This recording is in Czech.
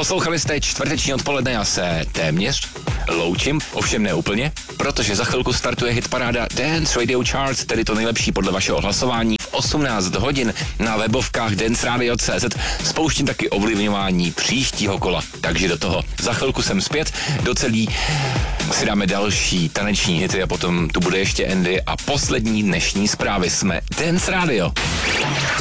Poslouchali jste čtvrteční odpoledne, já se téměř loučím, ovšem ne úplně, protože za chvilku startuje hitparáda Dance Radio Charts, tedy to nejlepší podle vašeho hlasování. V 18 hodin na webovkách danceradio.cz spouštím taky ovlivňování příštího kola, takže do toho. Za chvilku jsem zpět, do celý si dáme další taneční hity a potom tu bude ještě Andy a poslední dnešní zprávy. Jsme Dance Radio.